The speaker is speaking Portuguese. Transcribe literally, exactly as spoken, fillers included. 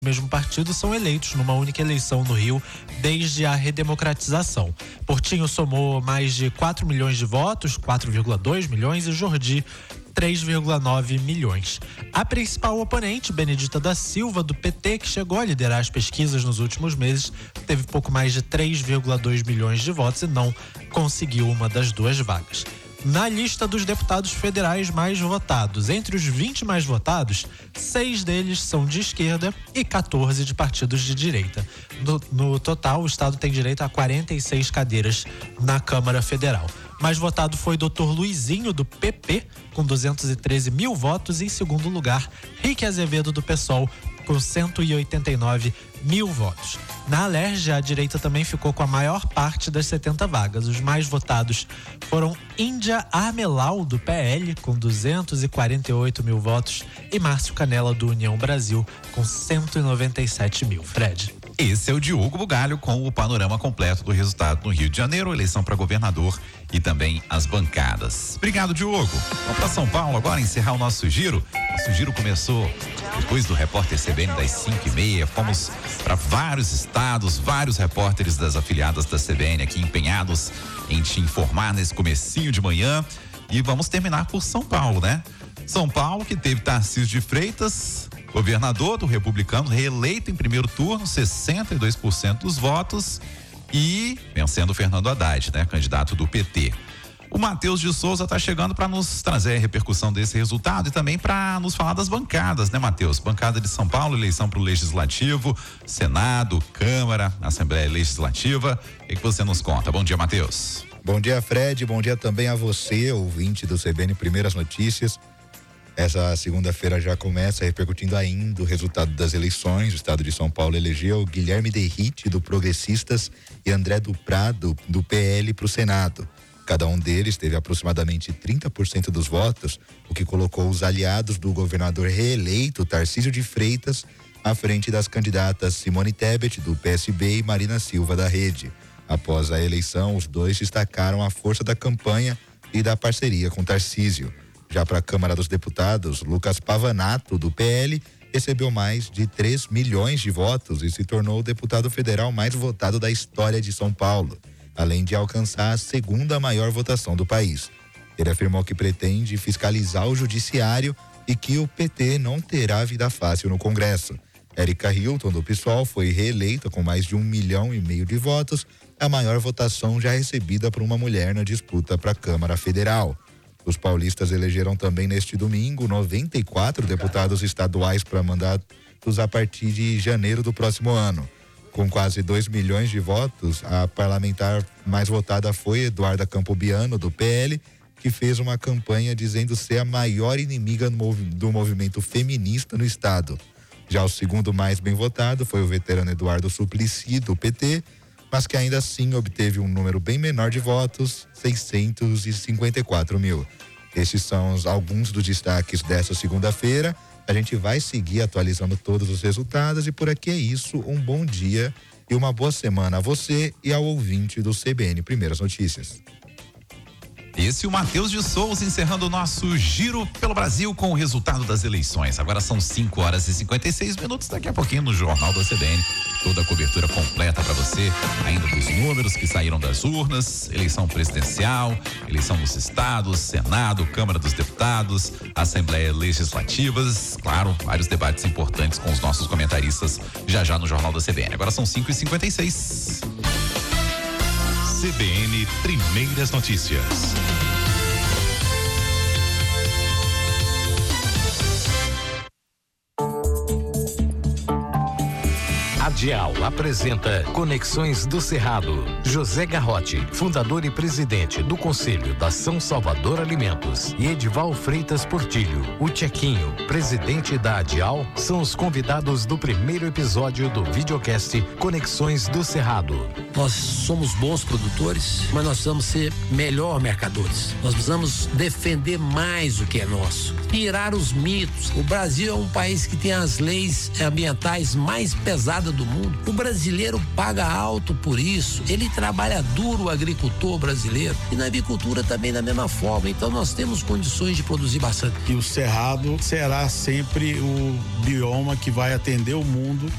mesmo partido são eleitos numa única eleição no Rio desde a redemocratização. Portinho somou mais de quatro milhões de votos, quatro vírgula dois milhões, e Jordi três vírgula nove milhões. A principal oponente, Benedita da Silva, do P T, que chegou a liderar as pesquisas nos últimos meses, teve pouco mais de três vírgula dois milhões de votos e não conseguiu uma das duas vagas. Na lista dos deputados federais mais votados, entre os vinte mais votados, seis deles são de esquerda e quatorze de partidos de direita. No, no total, o estado tem direito a quarenta e seis cadeiras na Câmara Federal. Mais votado foi doutor Luizinho, do P P, com duzentos e treze mil votos. E em segundo lugar, Rique Azevedo, do PSOL, com cento e oitenta e nove mil votos. Na Alerj, a direita também ficou com a maior parte das setenta vagas. Os mais votados foram Índia Armelau, do P L, com duzentos e quarenta e oito mil votos, e Márcio Canela, do União Brasil, com cento e noventa e sete mil. Fred. Esse é o Diogo Bugalho com o panorama completo do resultado no Rio de Janeiro, eleição para governador e também as bancadas. Obrigado, Diogo. Vamos para São Paulo agora encerrar o nosso giro. Nosso giro começou depois do repórter C B N das cinco e meia. Fomos para vários estados, vários repórteres das afiliadas da C B N aqui empenhados em te informar nesse comecinho de manhã. E vamos terminar por São Paulo, né? São Paulo, que teve Tarcísio de Freitas, governador do Republicano, reeleito em primeiro turno, sessenta e dois por cento dos votos, e vencendo Fernando Haddad, né, candidato do P T. O Matheus de Souza está chegando para nos trazer a repercussão desse resultado e também para nos falar das bancadas, né, Matheus? Bancada de São Paulo, eleição para o Legislativo, Senado, Câmara, Assembleia Legislativa. O que, que você nos conta? Bom dia, Matheus. Bom dia, Fred. Bom dia também a você, ouvinte do C B N Primeiras Notícias. Essa segunda-feira já começa repercutindo ainda o resultado das eleições. O estado de São Paulo elegeu Guilherme Derrite, do Progressistas, e André Duprado, do P L, para o Senado. Cada um deles teve aproximadamente trinta por cento dos votos, o que colocou os aliados do governador reeleito, Tarcísio de Freitas, à frente das candidatas Simone Tebet, do P S B, e Marina Silva, da Rede. Após a eleição, os dois destacaram a força da campanha e da parceria com Tarcísio. Já para a Câmara dos Deputados, Lucas Pavanato, do P L, recebeu mais de três milhões de votos e se tornou o deputado federal mais votado da história de São Paulo, além de alcançar a segunda maior votação do país. Ele afirmou que pretende fiscalizar o judiciário e que o P T não terá vida fácil no Congresso. Érica Hilton, do PSOL, foi reeleita com mais de um milhão e meio de votos, a maior votação já recebida por uma mulher na disputa para a Câmara Federal. Os paulistas elegeram também neste domingo noventa e quatro deputados estaduais para mandatos a partir de janeiro do próximo ano. Com quase dois milhões de votos, a parlamentar mais votada foi Eduarda Campobiano, do P L, que fez uma campanha dizendo ser a maior inimiga do movimento feminista no estado. Já o segundo mais bem votado foi o veterano Eduardo Suplicy, do P T, mas que ainda assim obteve um número bem menor de votos, seiscentos e cinquenta e quatro mil. Esses são os, alguns dos destaques dessa segunda-feira. A gente vai seguir atualizando todos os resultados e por aqui é isso. Um bom dia e uma boa semana a você e ao ouvinte do C B N Primeiras Notícias. Esse é o Matheus de Souza encerrando o nosso giro pelo Brasil com o resultado das eleições. Agora são cinco horas e cinquenta e seis minutos. Daqui a pouquinho no Jornal da C B N, toda a cobertura completa para você, ainda dos números que saíram das urnas, eleição presidencial, eleição dos estados, Senado, Câmara dos Deputados, Assembleia Legislativas, claro, vários debates importantes com os nossos comentaristas já já no Jornal da C B N. Agora são cinco e cinquenta e seis. C B N Primeiras Notícias. A Dial apresenta Conexões do Cerrado. José Garrote, fundador e presidente do Conselho da São Salvador Alimentos, e Edival Freitas Portilho, o Tchequinho, presidente da Dial, são os convidados do primeiro episódio do videocast Conexões do Cerrado. Nós somos bons produtores, mas nós precisamos ser melhor mercadores. Nós precisamos defender mais o que é nosso, tirar os mitos. O Brasil é um país que tem as leis ambientais mais pesadas primeira do mundo. O brasileiro paga alto por isso. Ele trabalha duro, o agricultor brasileiro. E na avicultura também da mesma forma. Então nós temos condições de produzir bastante. E o Cerrado será sempre o bioma que vai atender o mundo